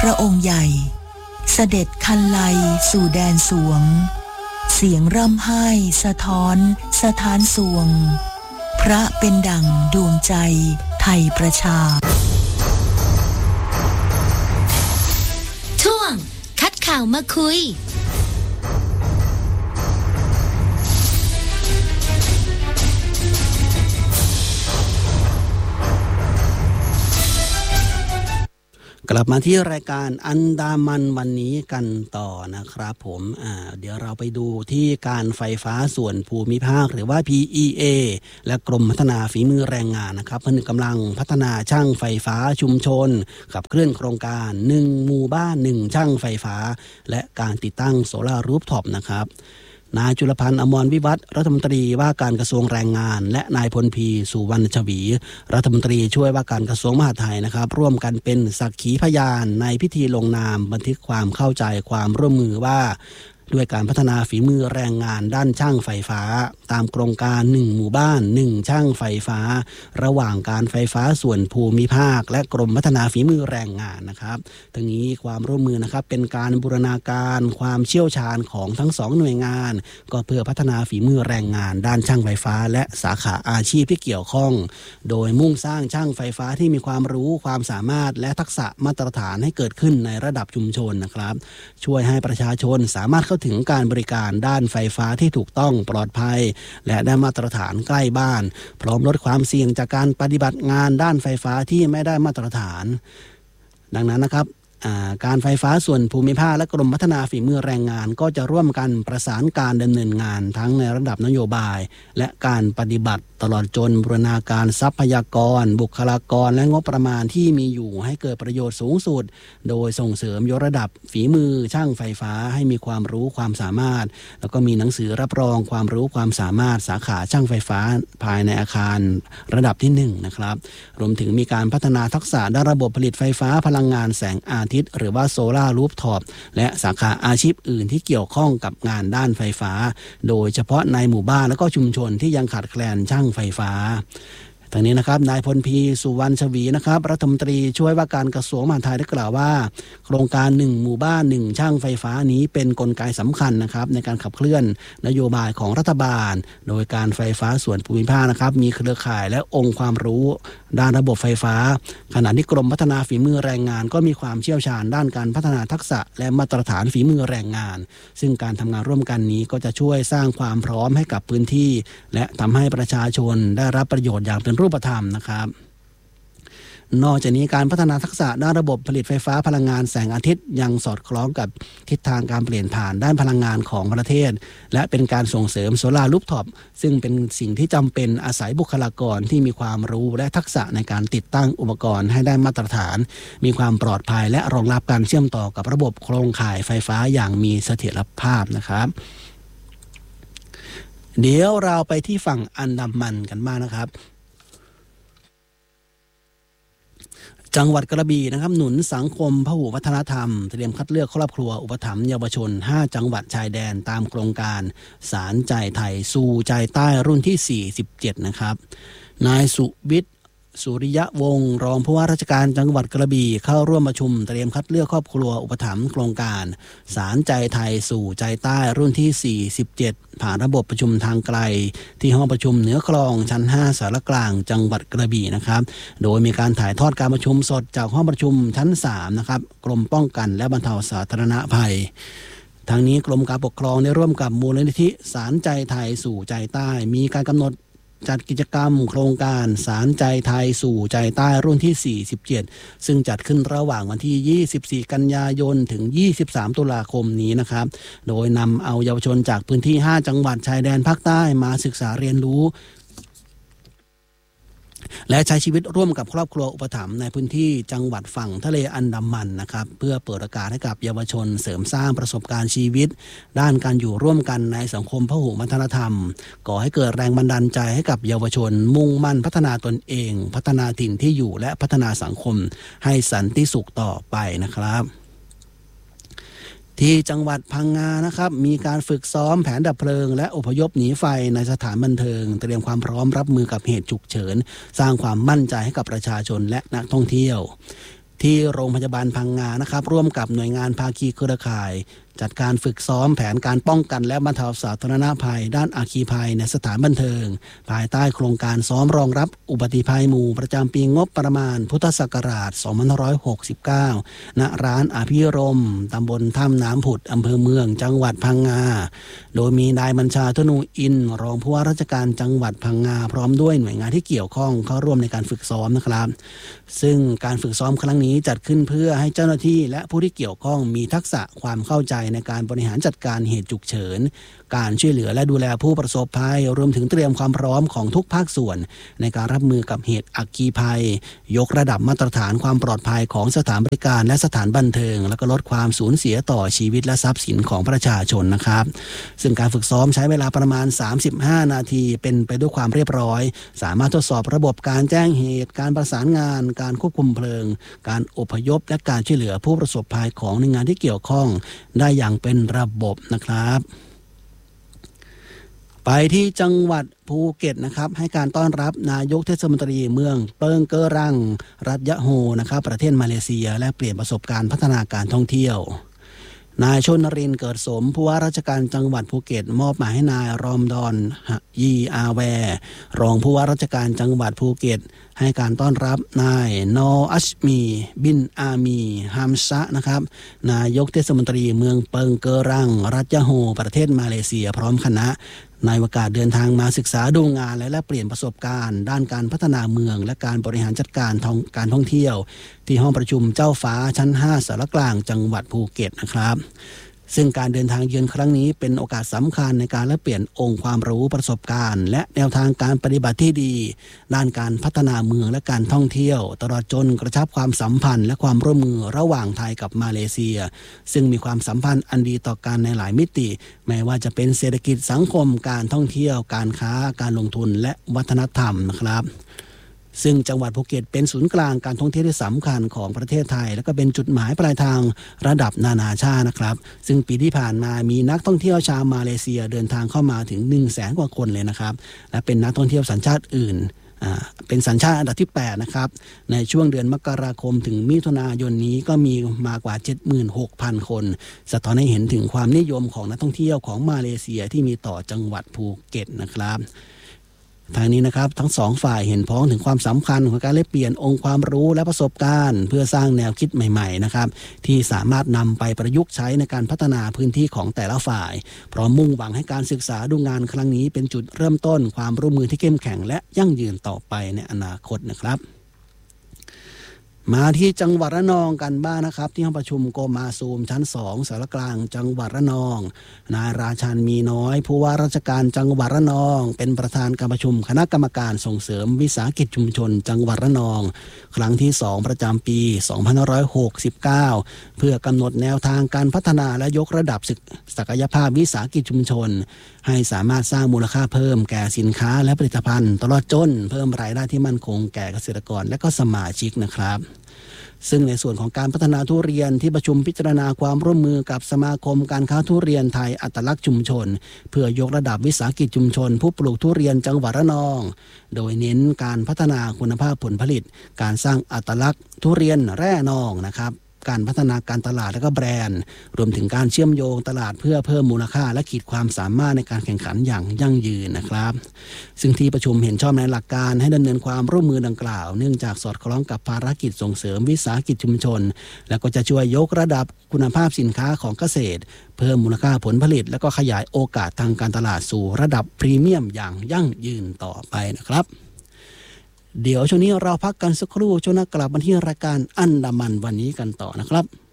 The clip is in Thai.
ระองค์ใหญ่เสด็จคันไลสู่แดนสวงเสียงร่ำไห้สะท้อนสถานสวงพระเป็นดั่งดวงใจไทยประชาช่วงคัดข่าวมาคุยกลับมาที่รายการอันดามันวันนี้กันต่อนะครับผมเดี๋ยวเราไปดูที่การไฟฟ้าส่วนภูมิภาคหรือว่า PEA และกรมพัฒนาฝีมือแรงงานนะครับผนึกกำลังพัฒนาช่างไฟฟ้าชุมชนขับเคลื่อนโครงการ1หมู่บ้าน1ช่างไฟฟ้าและการติดตั้งโซลาร์รูฟท็อปนะครับนายจุลพันธ์อมรวิวัฒน์รัฐมนตรีว่าการกระทรวงแรงงานและนายพลพีสุวรรณชวีรัฐมนตรีช่วยว่าการกระทรวงมหาดไทยนะครับร่วมกันเป็นสักขีพยานในพิธีลงนามบันทึกความเข้าใจความร่วมมือว่าด้วยการพัฒนาฝีมือแรงงานด้านช่างไฟฟ้าตามโครงการ1หมู่บ้าน1ช่างไฟฟ้าระหว่างการไฟฟ้าส่วนภูมิภาคและกรมพัฒนาฝีมือแรงงานนะครับทั้งนี้ความร่วมมือนะครับเป็นการบูรณาการความเชี่ยวชาญของทั้ง2หน่วยงานก็เพื่อพัฒนาฝีมือแรงงานด้านช่างไฟฟ้าและสาขาอาชีพที่เกี่ยวข้องโดยมุ่งสร้างช่างไฟฟ้าที่มีความรู้ความสามารถและทักษะมาตรฐานให้เกิดขึ้นในระดับชุมชนนะครับช่วยให้ประชาชนสามารถเข้าถึงการบริการด้านไฟฟ้าที่ถูกต้องปลอดภัยและได้มาตรฐานใกล้บ้านพร้อมลดความเสี่ยงจากการปฏิบัติงานด้านไฟฟ้าที่ไม่ได้มาตรฐานดังนั้นนะครับการไฟฟ้าส่วนภูมิภาคและกรมพัฒนาฝีมือแรงงานก็จะร่วมกันประสานการดำเนินงานทั้งในระดับนโยบายและการปฏิบัติตลอดจนบูรณาการทรัพยากรบุคลากรและงบประมาณที่มีอยู่ให้เกิดประโยชน์สูงสุดโดยส่งเสริมยกระดับฝีมือช่างไฟฟ้าให้มีความรู้ความสามารถแล้วก็มีหนังสือรับรองความรู้ความสามารถสาขาช่างไฟฟ้าภายในอาคารระดับที่1นะครับรวมถึงมีการพัฒนาทักษะด้านระบบผลิตไฟฟ้าพลังงานแสงอาทิตย์หรือว่าโซลาร์รูฟท็อปและสาขาอาชีพอื่นที่เกี่ยวข้องกับงานด้านไฟฟ้าโดยเฉพาะในหมู่บ้านและก็ชุมชนที่ยังขาดแคลนช่างไฟฟ้าทางนี้นะครับนายพลพีสุวรรณชวีนะครับรัฐมนตรีช่วยว่าการกระทรวงมหาดไทยได้กล่าวว่าโครงการ1หมู่บ้าน1ช่างไฟฟ้านี้เป็นกลไกสำคัญนะครับในการขับเคลื่อนนโยบายของรัฐบาลโดยการไฟฟ้าส่วนภูมิภาคนะครับมีเครือข่ายและองค์ความรู้ด้านระบบไฟฟ้าขณะที่กรมพัฒนาฝีมือแรงงานก็มีความเชี่ยวชาญด้านการพัฒนาทักษะและมาตรฐานฝีมือแรงงานซึ่งการทำงานร่วมกันนี้ก็จะช่วยสร้างความพร้อมให้กับพื้นที่และทำให้ประชาชนได้รับประโยชน์อย่างเป็นรูปธรรมนะครับนอกจากนี้การพัฒนาทักษะด้านระบบผลิตไฟฟ้าพลังงานแสงอาทิตย์ยังสอดคล้องกับทิศทางการเปลี่ยนผ่านด้านพลังงานของประเทศและเป็นการส่งเสริมโซลาร์รูฟท็อปซึ่งเป็นสิ่งที่จำเป็นอาศัยบุคลากรที่มีความรู้และทักษะในการติดตั้งอุปกรณ์ให้ได้มาตรฐานมีความปลอดภัยและรองรับการเชื่อมต่อกับระบบโครงข่ายไฟฟ้าอย่างมีเสถียรภาพนะครับเดี๋ยวเราไปที่ฝั่งอันดามันกันบ้างนะครับจังหวัดกระบี่นะครับหนุนสังคมพหุวัฒนธรรมเตรียมคัดเลือกครอบครัวอุปถัมภ์เยาวชน5จังหวัดชายแดนตามโครงการสารใจไทยสู่ใจใต้รุ่นที่47นะครับนายสุวิทย์สุริยะวงศ์รองผู้ว่าราชการจังหวัดกระบี่เข้าร่วมประชุมเตรียมคัดเลือกครอบครัวอุปถัมภ์โครงการสารใจไทยสู่ใจใต้รุ่นที่47ผ่านระบบประชุมทางไกลที่ห้องประชุมเหนือคลองชั้น5สารกลางจังหวัดกระบี่นะครับโดยมีการถ่ายทอดการประชุมสดจากห้องประชุมชั้น3นะครับกรมป้องกันและบรรเทาสาธารณภัยทางนี้กรมการปกครองได้ร่วมกับมูลนิธิสารใจไทยสู่ใจใต้มีการกำหนดจัดกิจกรรมโครงการสารใจไทยสู่ใจใต้รุ่นที่47ซึ่งจัดขึ้นระหว่างวันที่24กันยายนถึง23ตุลาคมนี้นะครับโดยนำเอาเยาวชนจากพื้นที่5จังหวัดชายแดนภาคใต้มาศึกษาเรียนรู้และใช้ชีวิตร่วมกับครอบครัวอุปถัมภ์ในพื้นที่จังหวัดฝั่งทะเลอันดามันนะครับเพื่อเปิดโอกาสให้กับเยาวชนเสริมสร้างประสบการณ์ชีวิตด้านการอยู่ร่วมกันในสังคมพหุวัฒนธรรมก่อให้เกิดแรงบันดาลใจให้กับเยาวชนมุ่งมั่นพัฒนาตนเองพัฒนาถิ่นที่อยู่และพัฒนาสังคมให้สันติสุขต่อไปนะครับที่จังหวัดพังงานะครับมีการฝึกซ้อมแผนดับเพลิงและอพยพหนีไฟในสถานบันเทิงเตรียมความพร้อมรับมือกับเหตุฉุกเฉินสร้างความมั่นใจให้กับประชาชนและนักท่องเที่ยวที่โรงพยาบาลพังงานะครับร่วมกับหน่วยงานภาคีเครือข่ายจัดการฝึกซ้อมแผนการป้องกันและบรรเทาสาธารณภัยด้านอัคคีภัยในสถานบันเทิงภายใต้โครงการซ้อมรองรับอุบัติภัยหมู่ประจำปีงบประมาณพุทธศักราช 2569 ณ ร้านอภิรมย์ตำบลถ้ำน้ำผุดอำเภอเมืองจังหวัดพังงาโดยมีนายบัญชาธนูอินรองผู้ว่าราชการจังหวัดพังงาพร้อมด้วยหน่วยงานที่เกี่ยวข้องเข้าร่วมในการฝึกซ้อมนะครับซึ่งการฝึกซ้อมครั้งนี้จัดขึ้นเพื่อให้เจ้าหน้าที่และผู้ที่เกี่ยวข้องมีทักษะความเข้าใจในการบริหารจัดการเหตุฉุกเฉินการช่วยเหลือและดูแลผู้ประสบภัยรวมถึงเตรียมความพร้อมของทุกภาคส่วนในการรับมือกับเหตุอัคคีภัยยกระดับมาตรฐานความปลอดภัยของสถานบริการและสถานบันเทิงและก็ลดความสูญเสียต่อชีวิตและทรัพย์สินของประชาชนนะครับซึ่งการฝึกซ้อมใช้เวลาประมาณ35นาทีเป็นไปด้วยความเรียบร้อยสามารถทดสอบระบบการแจ้งเหตุการประสานงานการควบคุมเพลิงการอพยพและการช่วยเหลือผู้ประสบภัยของหน่วยงานที่เกี่ยวข้องได้อย่างเป็นระบบนะครับไปที่จังหวัดภูเก็ตนะครับให้การต้อนรับนายกเทศมนตรีเมืองเปิงเกอรังรัฐยะโฮนะครับประเทศมาเลเซียและเปลี่ยนประสบการณ์พัฒนาการท่องเที่ยวนายชนนรินทร์เกิดสมผู้ว่าราชการจังหวัดภูเก็ตมอบหมายให้นายรอมดอนยีอาแวรองผู้ว่าราชการจังหวัดภูเก็ตให้การต้อนรับนายนออัชมีบินอามีฮัมซะนะครับนายกเทศมนตรีเมืองเปิงเกอรังรัฐยะโฮประเทศมาเลเซียพร้อมคณะในโอกาสเดินทางมาศึกษาดูงานและแลกเปลี่ยนประสบการณ์ด้านการพัฒนาเมืองและการบริหารจัดการการท่องเที่ยวที่ห้องประชุมเจ้าฟ้าชั้น5สารกลางจังหวัดภูเก็ตนะครับซึ่งการเดินทางเยือนครั้งนี้เป็นโอกาสสำคัญในการแลกเปลี่ยนองค์ความรู้ประสบการณ์และแนวทางการปฏิบัติที่ดีด้านการพัฒนาเมืองและการท่องเที่ยวตลอดจนกระชับความสัมพันธ์และความร่วมมือระหว่างไทยกับมาเลเซียซึ่งมีความสัมพันธ์อันดีต่อกันในหลายมิติไม่ว่าจะเป็นเศรษฐกิจสังคมการท่องเที่ยวการค้าการลงทุนและวัฒนธรรมนะครับซึ่งจังหวัดภูเก็ตเป็นศูนย์กลางการท่องเที่ยวที่สำคัญของประเทศไทยและก็เป็นจุดหมายปลายทางระดับนานาชาตินะครับซึ่งปีที่ผ่านมามีนักท่องเที่ยวชาวมาเลเซียเดินทางเข้ามาถึง 100,000 กว่าคนเลยนะครับและเป็นนักท่องเที่ยวสัญชาติอื่นเป็นสัญชาติอันดับที่8นะครับในช่วงเดือนมกราคมถึงมิถุนายนนี้ก็มีมากว่า 76,000 คนสะท้อนให้เห็นถึงความนิยมของนักท่องเที่ยวของมาเลเซียที่มีต่อจังหวัดภูเก็ตนะครับทางนี้นะครับทั้งสองฝ่ายเห็นพ้องถึงความสำคัญของการแลกเปลี่ยนองค์ความรู้และประสบการณ์เพื่อสร้างแนวคิดใหม่ๆนะครับที่สามารถนำไปประยุกต์ใช้ในการพัฒนาพื้นที่ของแต่ละฝ่ายพร้อมมุ่งหวังให้การศึกษาดูงานครั้งนี้เป็นจุดเริ่มต้นความร่วมมือที่เข้มแข็งและยั่งยืนต่อไปในอนาคตนะครับมาที่จังหวัดระนองกันบ้างนะครับที่ห้องประชุมโกมาซูมชั้น2สารกลางจังหวัดระนองนายราชันมีน้อยผู้ว่าราชการจังหวัดระนองเป็นประธานการประชุมคณะกรรมการส่งเสริมวิสาหกิจชุมชนจังหวัดระนองครั้งที่2ประจำปี 2569 เพื่อกำหนดแนวทางการพัฒนาและยกระดับศักยภาพวิสาหกิจชุมชนให้สามารถสร้างมูลค่าเพิ่มแก่สินค้าและผลิตภัณฑ์ตลอดจนเพิ่มรายได้ที่มั่นคงแก่เกษตรกรและก็สมาชิกนะครับซึ่งในส่วนของการพัฒนาทุเรียนที่ประชุมพิจารณาความร่วมมือกับสมาคมการค้าทุเรียนไทยอัตลักษณ์ชุมชนเพื่อยกระดับวิสาหกิจชุมชนผู้ปลูกทุเรียนจังหวัดระนองโดยเน้นการพัฒนาคุณภาพผลผลิตการสร้างอัตลักษณ์ทุเรียนแร่นองนะครับการพัฒนาการตลาดและก็แบรนด์รวมถึงการเชื่อมโยงตลาดเพื่อเพิ่มมูลค่าและขีดความสามารถในการแข่งขันอย่างยั่งยืนนะครับซึ่งที่ประชุมเห็นชอบในหลักการให้ดำเนินความร่วมมือดังกล่าวเนื่องจากสอดคล้องกับภารกิจส่งเสริมวิสาหกิจชุมชนและก็จะช่วยยกระดับคุณภาพสินค้าของเกษตรเพิ่มมูลค่าผลผลิตและก็ขยายโอกาสทางการตลาดสู่ระดับพรีเมียมอย่างยั่งยืนต่อไปนะครับเดี๋ยวช่วงนี้เราพักกันสักครู่ช่วงหน้ากลับมาที่รายการอันดามันวันนี้กันต่อนะครับ